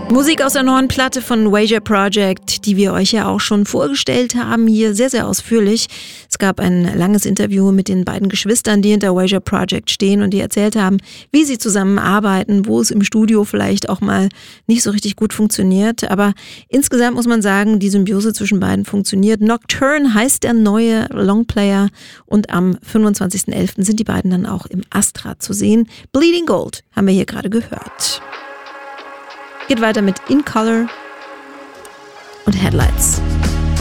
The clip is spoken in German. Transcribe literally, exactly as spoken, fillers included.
Musik aus der neuen Platte von Wager Project, die wir euch ja auch schon vorgestellt haben, hier sehr, sehr ausführlich. Es gab ein langes Interview mit den beiden Geschwistern, die hinter Wager Project stehen und die erzählt haben, wie sie zusammenarbeiten, wo es im Studio vielleicht auch mal nicht so richtig gut funktioniert. Aber insgesamt muss man sagen, die Symbiose zwischen beiden funktioniert. Nocturne heißt der neue Longplayer und am fünfundzwanzigsten elften sind die beiden dann auch im Astra zu sehen. Bleeding Gold haben wir hier gerade gehört. Geht weiter mit In Color und Headlights.